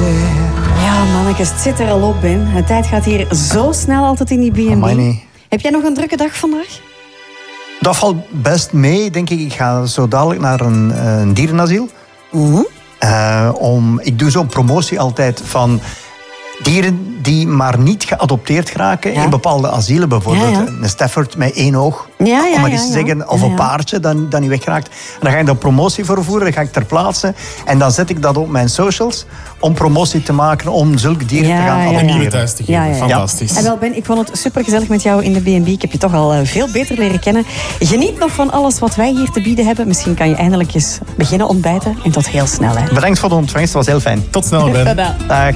Ja, mannetjes, het zit er al op, Ben. De tijd gaat hier zo snel altijd in die B&B. Amai, nee. Heb jij nog een drukke dag vandaag? Dat valt best mee, denk ik. Ik ga zo dadelijk naar een dierenasiel. Ik doe zo'n promotie altijd van dieren die maar niet geadopteerd geraken in bepaalde asielen. Bijvoorbeeld een Stafford met 1 oog. Om maar eens te zeggen. Of een paardje dat niet weggeraakt. En dan ga ik daar promotie voor voeren. Dan ga ik ter plaatse. En dan zet ik dat op mijn socials. Om promotie te maken om zulke dieren te gaan adopteren. Nieuwe thuis te geven. Fantastisch. En wel, Ben, ik vond het supergezellig met jou in de B&B. Ik heb je toch al veel beter leren kennen. Geniet nog van alles wat wij hier te bieden hebben. Misschien kan je eindelijk eens beginnen ontbijten. En tot heel snel. Hè. Bedankt voor de ontvangst. Het was heel fijn. Tot snel, Ben. Dag.